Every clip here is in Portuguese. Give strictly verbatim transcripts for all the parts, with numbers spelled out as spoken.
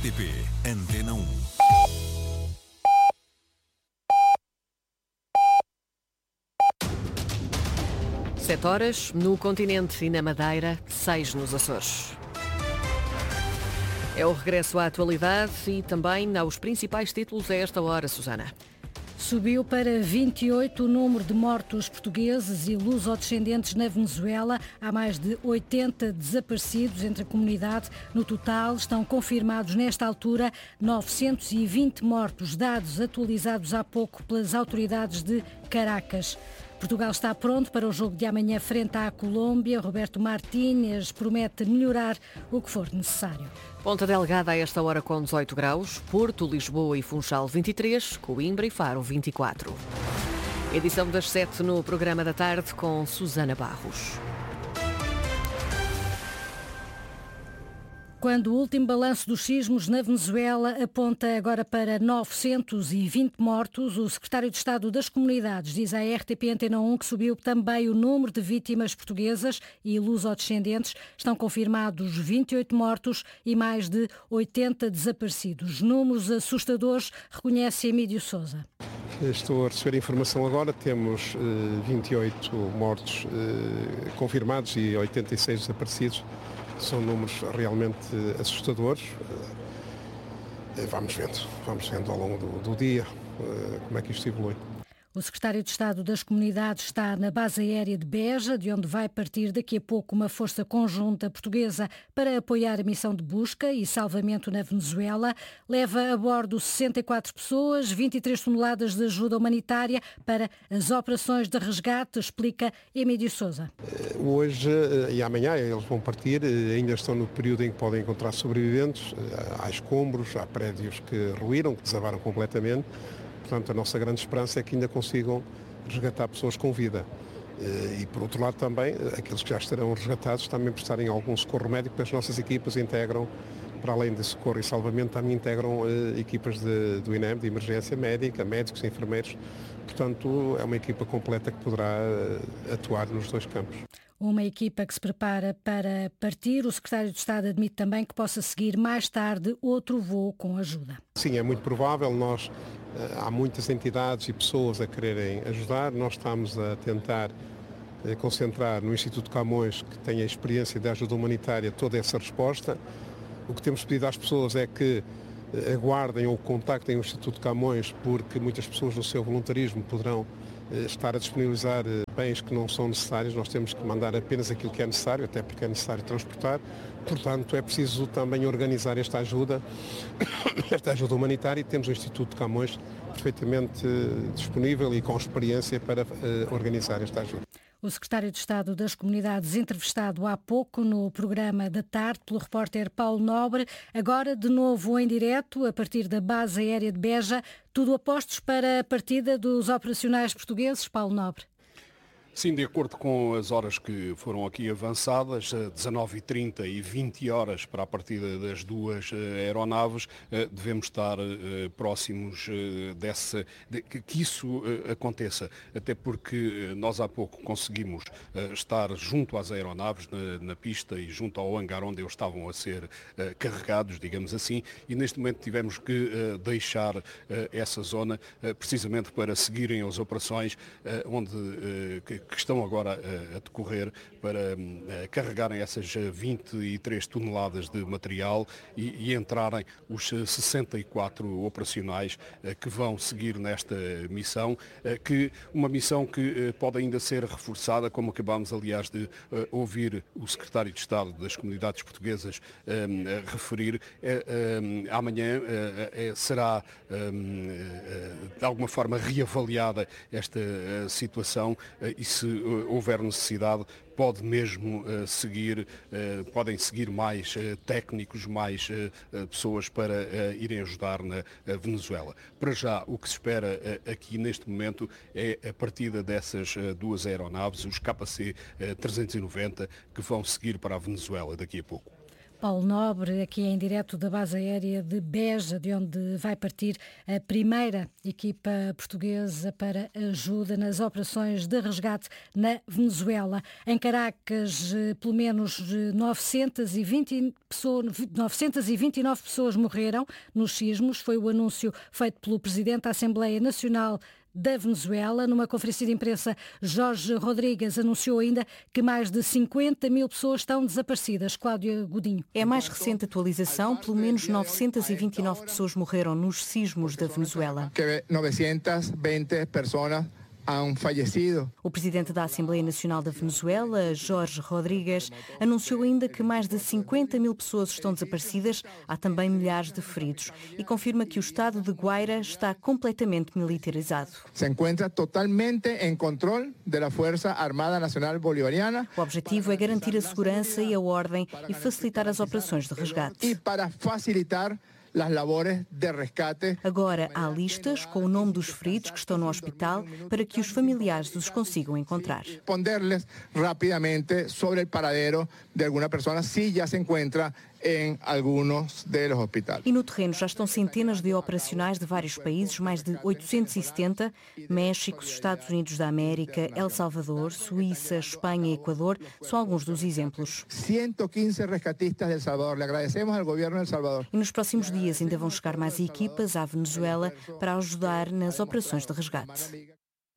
T P Antena um. Sete horas no continente e na Madeira, seis nos Açores. É o regresso à atualidade e também aos principais títulos a esta hora, Susana. Subiu para vinte e oito o número de mortos portugueses e lusodescendentes na Venezuela. Há mais de oitenta desaparecidos entre a comunidade. No total, estão confirmados nesta altura novecentos e vinte mortos, dados atualizados há pouco pelas autoridades de Caracas. Portugal está pronto para o jogo de amanhã frente à Colômbia. Roberto Martínez promete melhorar o que for necessário. Ponta Delgada a esta hora com dezoito graus, Porto, Lisboa e Funchal vinte e três, Coimbra e Faro vinte e quatro. Edição das sete no programa da tarde com Susana Barros. Quando o último balanço dos sismos na Venezuela aponta agora para novecentos e vinte mortos, o secretário de Estado das Comunidades diz à R T P Antena um que subiu também o número de vítimas portuguesas e lusodescendentes. Estão confirmados vinte e oito mortos e mais de oitenta desaparecidos. Números assustadores, reconhece Emílio Sousa. Estou a receber informação agora, temos uh, vinte e oito mortos uh, confirmados e oitenta e seis desaparecidos. São números realmente assustadores. Vamos vendo, vamos vendo ao longo do, do dia como é que isto evolui. O secretário de Estado das Comunidades está na base aérea de Beja, de onde vai partir daqui a pouco uma força conjunta portuguesa para apoiar a missão de busca e salvamento na Venezuela. Leva a bordo sessenta e quatro pessoas, vinte e três toneladas de ajuda humanitária para as operações de resgate, explica Emílio Sousa. Hoje e amanhã eles vão partir, ainda estão no período em que podem encontrar sobreviventes. Há escombros, há prédios que ruíram, que desabaram completamente. Portanto, a nossa grande esperança é que ainda consigam resgatar pessoas com vida. E, por outro lado, também, aqueles que já estarão resgatados também prestarem algum socorro médico, porque as nossas equipas integram, para além de socorro e salvamento, também integram uh, equipas de, do I N E M, de emergência médica, médicos, enfermeiros. Portanto, é uma equipa completa que poderá uh, atuar nos dois campos. Uma equipa que se prepara para partir. O secretário de Estado admite também que possa seguir mais tarde outro voo com ajuda. Sim, é muito provável. Nós, há muitas entidades e pessoas a quererem ajudar. Nós estamos a tentar concentrar no Instituto Camões, que tem a experiência da ajuda humanitária, toda essa resposta. O que temos pedido às pessoas é que aguardem ou contactem o Instituto Camões, porque muitas pessoas no seu voluntarismo poderão estar a disponibilizar bens que não são necessários. Nós temos que mandar apenas aquilo que é necessário, até porque é necessário transportar. Portanto, é preciso também organizar esta ajuda, esta ajuda humanitária, e temos o Instituto de Camões perfeitamente disponível e com experiência para organizar esta ajuda. O secretário de Estado das Comunidades, entrevistado há pouco no programa da tarde pelo repórter Paulo Nobre, agora de novo em direto, a partir da base aérea de Beja, tudo a postos para a partida dos operacionais portugueses, Paulo Nobre. Sim, de acordo com as horas que foram aqui avançadas, dezanove e trinta e vinte horas para a partida das duas aeronaves, devemos estar próximos dessa, de, que isso aconteça, até porque nós há pouco conseguimos estar junto às aeronaves, na, na pista e junto ao hangar onde eles estavam a ser carregados, digamos assim, e neste momento tivemos que deixar essa zona precisamente para seguirem as operações onde que estão agora a decorrer para carregarem essas vinte e três toneladas de material e, e entrarem os sessenta e quatro operacionais que vão seguir nesta missão, que uma missão que pode ainda ser reforçada, como acabámos aliás de ouvir o secretário de Estado das Comunidades Portuguesas referir. Amanhã será de alguma forma reavaliada esta situação e se houver necessidade, pode mesmo uh, seguir, uh, podem seguir mais uh, técnicos, mais uh, pessoas para uh, irem ajudar na uh, Venezuela. Para já, o que se espera uh, aqui neste momento é a partida dessas uh, duas aeronaves, os K C trezentos e noventa, que vão seguir para a Venezuela daqui a pouco. Paulo Nobre, aqui em direto da base aérea de Beja, de onde vai partir a primeira equipa portuguesa para ajuda nas operações de resgate na Venezuela. Em Caracas, pelo menos novecentas e vinte pessoas, novecentas e vinte e nove pessoas morreram nos sismos. Foi o anúncio feito pelo Presidente da Assembleia Nacional da Venezuela. Numa conferência de imprensa, Jorge Rodrigues anunciou ainda que mais de cinquenta mil pessoas estão desaparecidas. Cláudia Godinho. É a mais recente atualização. Pelo menos novecentas e vinte e nove pessoas morreram nos sismos da Venezuela. novecentas e vinte pessoas han fallecido. O presidente da Assembleia Nacional da Venezuela, Jorge Rodrigues, anunciou ainda que mais de cinquenta mil pessoas estão desaparecidas, há também milhares de feridos, e confirma que o estado de Guaira está completamente militarizado. Se encontra totalmente em controle da Força Armada Nacional Bolivariana. O objetivo é garantir a segurança e a ordem e facilitar as operações de resgate. E para facilitar as labores de resgate. Agora há listas com o nome dos feridos que estão no hospital para que os familiares os consigam encontrar. Responder-lhes rapidamente sobre o paradeiro de alguma pessoa se já se encontra em alguns dos hospitais. E no terreno já estão centenas de operacionais de vários países, mais de oitocentos e setenta, México, Estados Unidos da América, El Salvador, Suíça, Espanha e Equador, são alguns dos exemplos. cento e quinze resgatistas de El Salvador. Le agradecemos ao governo de El Salvador. E nos próximos dias ainda vão chegar mais equipas à Venezuela para ajudar nas operações de resgate.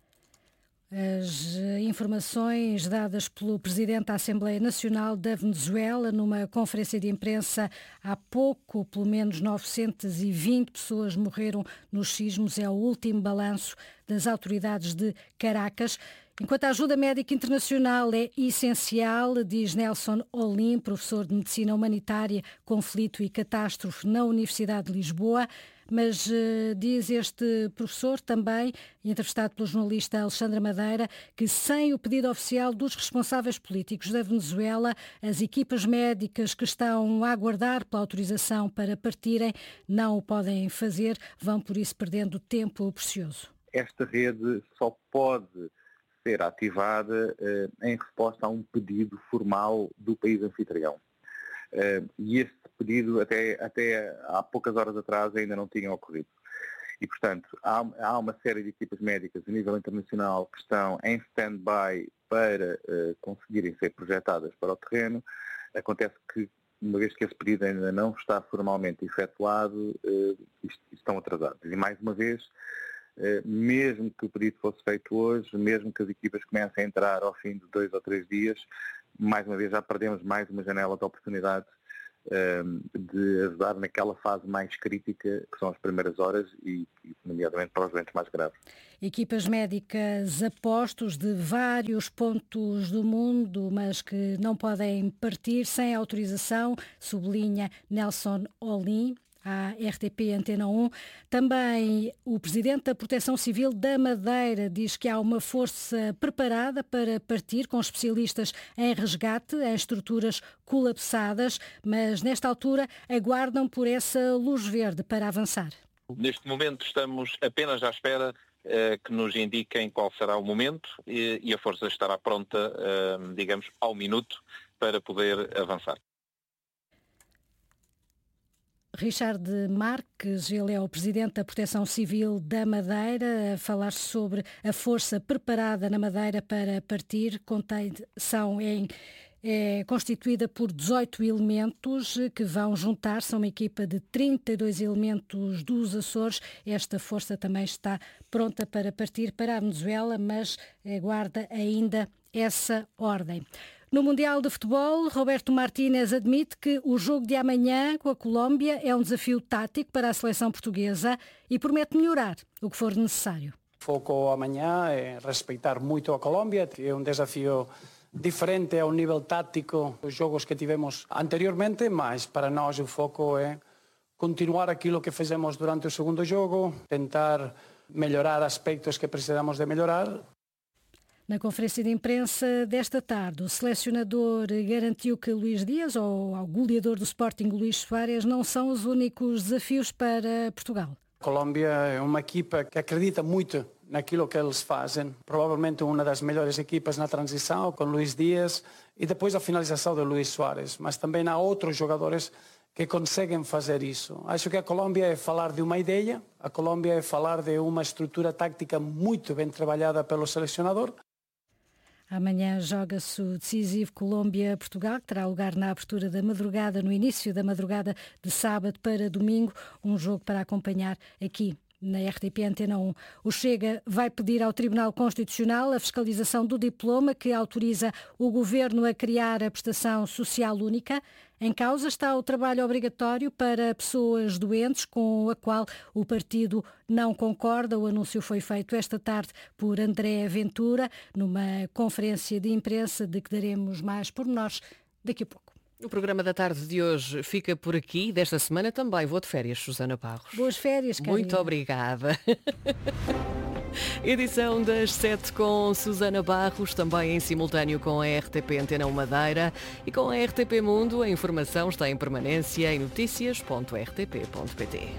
As informações dadas pelo Presidente da Assembleia Nacional da Venezuela numa conferência de imprensa há pouco, pelo menos novecentas e vinte pessoas morreram nos sismos, é o último balanço das autoridades de Caracas. Enquanto a ajuda médica internacional é essencial, diz Nelson Olim, professor de Medicina Humanitária, Conflito e Catástrofe na Universidade de Lisboa, mas uh, diz este professor também, entrevistado pelo jornalista Alexandra Madeira, que sem o pedido oficial dos responsáveis políticos da Venezuela, as equipas médicas que estão a aguardar pela autorização para partirem não o podem fazer, vão por isso perdendo tempo precioso. Esta rede só pode ser ativada uh, em resposta a um pedido formal do país anfitrião. Uh, e esse pedido até, até há poucas horas atrás ainda não tinha ocorrido. E, portanto, há, há uma série de equipas médicas a nível internacional que estão em stand-by para uh, conseguirem ser projetadas para o terreno. Acontece que, uma vez que esse pedido ainda não está formalmente efetuado, uh, isto, estão atrasados. E, mais uma vez, uh, mesmo que o pedido fosse feito hoje, mesmo que as equipas comecem a entrar ao fim de dois ou três dias, mais uma vez já perdemos mais uma janela de oportunidade um, de ajudar naquela fase mais crítica, que são as primeiras horas e, e nomeadamente para os doentes mais graves. Equipas médicas a postos de vários pontos do mundo, mas que não podem partir sem autorização, sublinha Nelson Olim, à R T P Antena um. Também o Presidente da Proteção Civil da Madeira diz que há uma força preparada para partir, com especialistas em resgate, em estruturas colapsadas, mas nesta altura aguardam por essa luz verde para avançar. Neste momento estamos apenas à espera eh, que nos indiquem qual será o momento e, e a força estará pronta, eh, digamos, ao minuto para poder avançar. Richard Marques, ele é o Presidente da Proteção Civil da Madeira, a falar sobre a força preparada na Madeira para partir. Contém, são em, é constituída por dezoito elementos que vão juntar-se a uma equipa de trinta e dois elementos dos Açores. Esta força também está pronta para partir para a Venezuela, mas aguarda ainda essa ordem. No Mundial de Futebol, Roberto Martínez admite que o jogo de amanhã com a Colômbia é um desafio tático para a seleção portuguesa e promete melhorar o que for necessário. O foco amanhã é respeitar muito a Colômbia, que é um desafio diferente ao nível tático dos jogos que tivemos anteriormente, mas para nós o foco é continuar aquilo que fizemos durante o segundo jogo, tentar melhorar aspectos que precisamos de melhorar. Na conferência de imprensa desta tarde, o selecionador garantiu que Luís Dias, ou o goleador do Sporting, Luís Soares, não são os únicos desafios para Portugal. A Colômbia é uma equipa que acredita muito naquilo que eles fazem. Provavelmente uma das melhores equipas na transição, com Luís Dias, e depois a finalização de Luís Soares. Mas também há outros jogadores que conseguem fazer isso. Acho que a Colômbia é falar de uma ideia, a Colômbia é falar de uma estrutura tática muito bem trabalhada pelo selecionador. Amanhã joga-se o decisivo Colômbia-Portugal, que terá lugar na abertura da madrugada, no início da madrugada de sábado para domingo, um jogo para acompanhar aqui na R T P Antena um. O Chega vai pedir ao Tribunal Constitucional a fiscalização do diploma que autoriza o Governo a criar a prestação social única. Em causa está o trabalho obrigatório para pessoas doentes, com a qual o partido não concorda. O anúncio foi feito esta tarde por André Ventura, numa conferência de imprensa de que daremos mais pormenores daqui a pouco. O programa da tarde de hoje fica por aqui. Desta semana também vou de férias, Susana Barros. Boas férias, Karina. Muito obrigada. Edição das sete com Susana Barros, também em simultâneo com a R T P Antena um Madeira e com a R T P Mundo. A informação está em permanência em notícias ponto r t p ponto p t.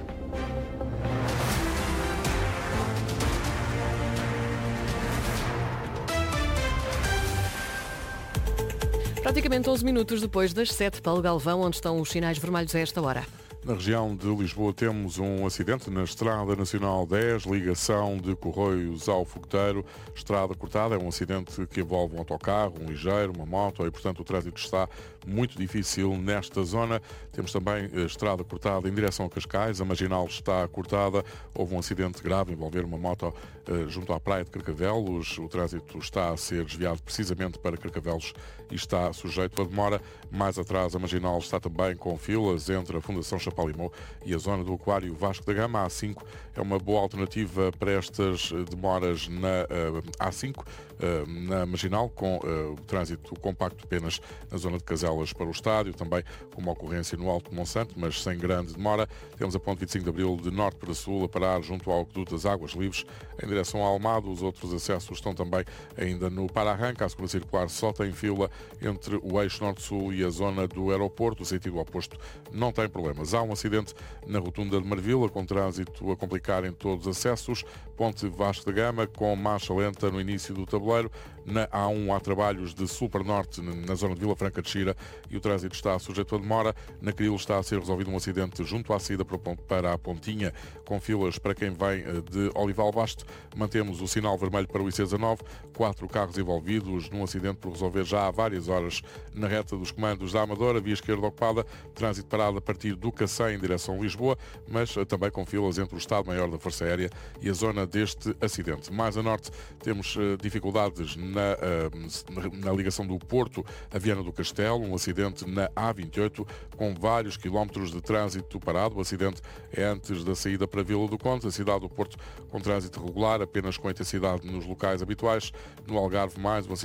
Praticamente onze minutos depois das sete, Paulo Galvão, onde estão os sinais vermelhos a esta hora? Na região de Lisboa temos um acidente na Estrada Nacional dez, ligação de Correios ao Fogueteiro. Estrada cortada, é um acidente que envolve um autocarro, um ligeiro, uma moto e, portanto, o trânsito está muito difícil nesta zona. Temos também a estrada cortada em direção a Cascais, a marginal está cortada. Houve um acidente grave envolver uma moto eh, junto à praia de Carcavelos. O trânsito está a ser desviado precisamente para Carcavelos e está sujeito a demora. Mais atrás, a marginal está também com filas entre a Fundação Chapalimau e a zona do Aquário Vasco da Gama. A A cinco é uma boa alternativa para estas demoras na uh, A cinco, uh, na marginal, com uh, o trânsito compacto apenas na zona de Caselas para o estádio, também com uma ocorrência no Alto Monsanto, mas sem grande demora. Temos a ponte vinte e cinco de Abril de norte para sul a parar junto ao Aqueduto das Águas Livres em direção ao Almado. Os outros acessos estão também ainda no para-arranca. A segunda circular só tem fila entre o eixo norte-sul e a zona do aeroporto. O sentido oposto não tem problemas. Há um acidente na rotunda de Marvila, com trânsito a complicar em todos os acessos. Ponte Vasco da Gama, com marcha lenta no início do tabuleiro. Na A um há trabalhos de sul para norte na zona de Vila Franca de Xira e o trânsito está sujeito a demora. Na Cril está a ser resolvido um acidente junto à saída para a Pontinha, com filas para quem vem de Olival Basto. Mantemos o sinal vermelho para o I C dezanove. Quatro carros envolvidos num acidente por resolver já há várias horas na reta dos comandos da Amadora. Via esquerda ocupada, trânsito parado a partir do Cacém em direção a Lisboa, mas também com filas entre o Estado-Maior da Força Aérea e a zona deste acidente. Mais a norte temos dificuldades na, na ligação do Porto a Viana do Castelo, um acidente na A vinte e oito com vários quilómetros de trânsito parado. O acidente é antes da saída para Vila do Conde, a cidade do Porto com trânsito regular, apenas com intensidade nos locais habituais. No Algarve, mais um acidente